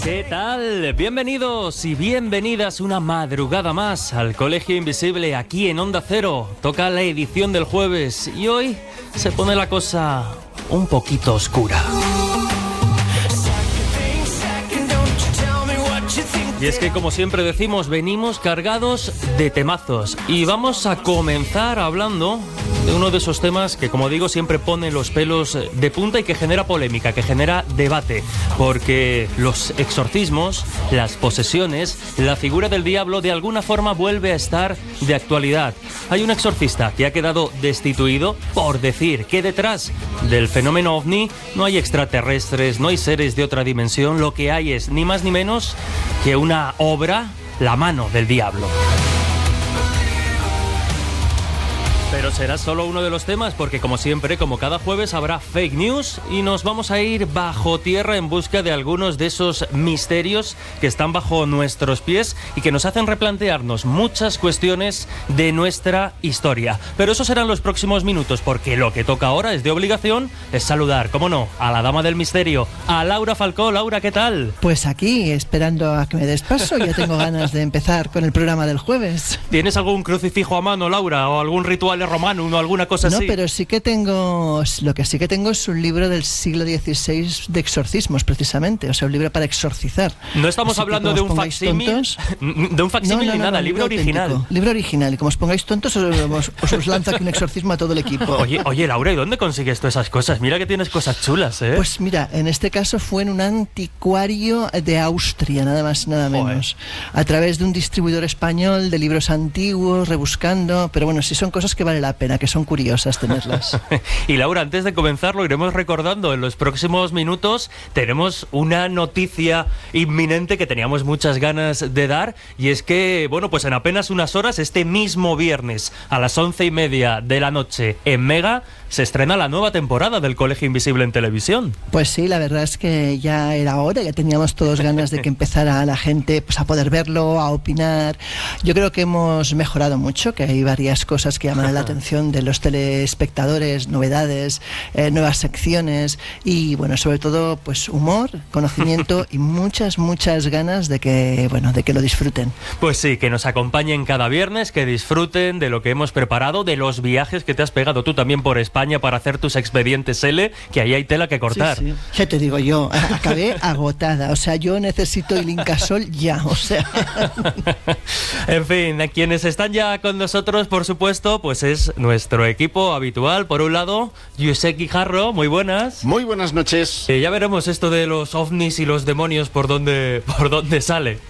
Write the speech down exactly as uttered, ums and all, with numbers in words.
¿Qué tal? Bienvenidos y bienvenidas una madrugada más al Colegio Invisible aquí en Onda Cero. Toca la edición del jueves y hoy se pone la cosa un poquito oscura. Y es que, como siempre decimos, venimos cargados de temazos y vamos a comenzar hablando de uno de esos temas que, como digo, siempre pone los pelos de punta y que genera polémica, que genera debate, porque los exorcismos, las posesiones, la figura del diablo de alguna forma vuelve a estar de actualidad. Hay un exorcista que ha quedado destituido por decir que detrás del fenómeno ovni no hay extraterrestres, no hay seres de otra dimensión, lo que hay es ni más ni menos que una obra, la mano del diablo. Pero será solo uno de los temas porque, como siempre, como cada jueves, habrá fake news y nos vamos a ir bajo tierra en busca de algunos de esos misterios que están bajo nuestros pies y que nos hacen replantearnos muchas cuestiones de nuestra historia. Pero esos serán los próximos minutos porque lo que toca ahora es de obligación, es saludar, cómo no, a la dama del misterio, a Laura Falcó. Laura, ¿qué tal? Pues aquí, esperando a que me des paso, ya tengo ganas de empezar con el programa del jueves. ¿Tienes algún crucifijo a mano, Laura, o algún ritual romano o alguna cosa no, así? No, pero sí que tengo, lo que sí que tengo es un libro del siglo dieciséis de exorcismos, precisamente, o sea, un libro para exorcizar. No estamos así hablando de un facsímil, de un facsímil no, no, ni no, nada, no, libro original. Auténtico, libro original, y como os pongáis tontos, os, os, os lanzo aquí un exorcismo a todo el equipo. Oye, oye, Laura, ¿y dónde consigues todas esas cosas? Mira que tienes cosas chulas, ¿eh? Pues mira, en este caso fue en un anticuario de Austria, nada más, nada menos. Joder. A través de un distribuidor español de libros antiguos, rebuscando, pero bueno, sí son cosas que vale la pena, que son curiosas tenerlas. Y Laura, antes de comenzar, lo iremos recordando en los próximos minutos. Tenemos una noticia inminente que teníamos muchas ganas de dar, y es que, bueno, pues en apenas unas horas, este mismo viernes a las once y media de la noche en Mega, se estrena la nueva temporada del Colegio Invisible en televisión. Pues sí, la verdad es que ya era hora, ya teníamos todos ganas de que empezara la gente pues, a poder verlo, a opinar. Yo creo que hemos mejorado mucho, que hay varias cosas que llaman la atención de los telespectadores, novedades, eh, nuevas secciones y, bueno, sobre todo, pues humor, conocimiento y muchas, muchas ganas de que, bueno, de que lo disfruten. Pues sí, que nos acompañen cada viernes, que disfruten de lo que hemos preparado, de los viajes que te has pegado tú también por España para hacer tus expedientes L, que ahí hay tela que cortar. Sí, sí. Ya te digo yo, acabé agotada, o sea, yo necesito el Incasol ya, o sea. En fin, a quienes están ya con nosotros, por supuesto, pues es nuestro equipo habitual. Por un lado, Josep Guijarro, muy buenas. Muy buenas noches. Eh, ya veremos esto de los ovnis y los demonios por dónde, por dónde sale.